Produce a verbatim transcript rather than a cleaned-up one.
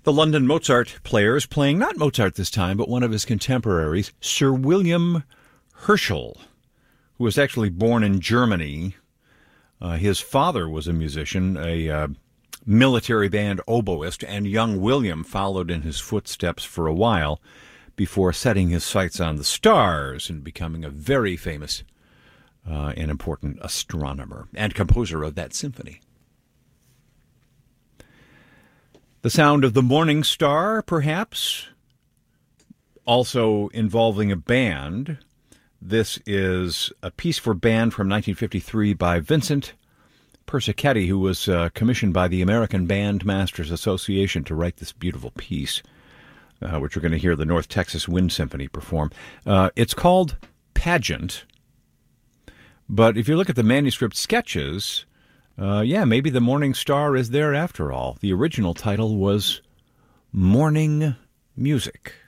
The London Mozart Players playing not Mozart this time, but one of his contemporaries, Sir William Herschel, who was actually born in Germany. Uh, his father was a musician, a uh, military band oboist, and young William followed in his footsteps for a while before setting his sights on the stars and becoming a very famous uh, and important astronomer and composer of that symphony. The sound of the morning star, perhaps, also involving a band. This is a piece for band from nineteen fifty-three by Vincent Persichetti, who was uh, commissioned by the American Bandmasters Association to write this beautiful piece, uh, which we're going to hear the North Texas Wind Symphony perform. Uh, it's called Pageant, but if you look at the manuscript sketches, uh, yeah, maybe the morning star is there after all. The original title was Morning Music.